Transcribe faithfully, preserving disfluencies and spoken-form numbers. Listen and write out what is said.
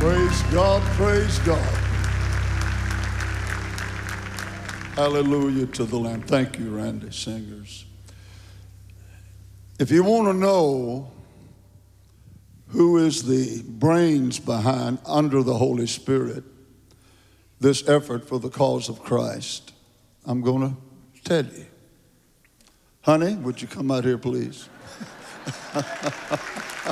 Praise God, praise God. Hallelujah to the Lamb. Thank you, Randy, singers. If you want to know who is the brains behind, under the Holy Spirit, this effort for the cause of Christ, I'm going to tell you. Honey, would you come out here, please?